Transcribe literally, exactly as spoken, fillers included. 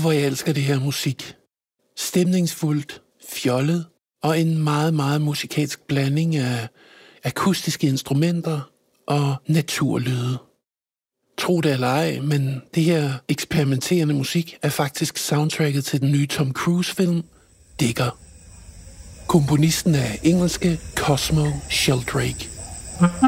hvor jeg elsker det her musik. Stemningsfuldt, fjollet og en meget, meget musikalsk blanding af akustiske instrumenter og naturlyde. Tro det eller ej, men det her eksperimenterende musik er faktisk soundtracket til den nye Tom Cruise-film Digger. Komponisten er engelske Cosmo Sheldrake.